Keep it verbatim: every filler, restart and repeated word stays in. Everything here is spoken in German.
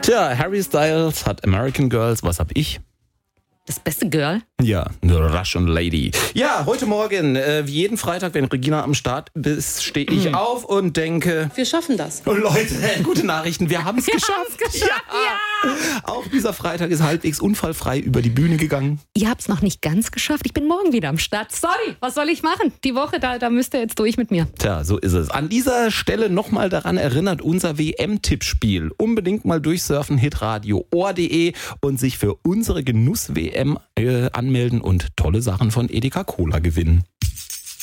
Tja, Harry Styles hat American Girls. Was hab ich? Das beste Girl? Ja, eine Russian Lady. Ja, heute Morgen, äh, wie jeden Freitag, wenn Regina am Start ist, stehe ich mhm. auf und denke... Wir schaffen das. Oh Leute, gute Nachrichten, wir haben es geschafft. geschafft. Ja. Ja. Auch dieser Freitag ist halbwegs unfallfrei über die Bühne gegangen. Ihr habt es noch nicht ganz geschafft. Ich bin morgen wieder am Start. Sorry, was soll ich machen? Die Woche, da, da müsst ihr jetzt durch mit mir. Tja, so ist es. An dieser Stelle nochmal daran erinnert unser W M-Tippspiel. Unbedingt mal durchsurfen, hitradio punkt o r punkt de und sich für unsere Genuss-W M äh, anmelden und tolle Sachen von Edeka Cola gewinnen.